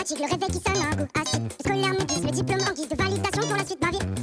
fatigue, le réveil qui sonne un goût acide. Le scolaire me glisse, le diplôme en guise de validation pour la suite de ma vie.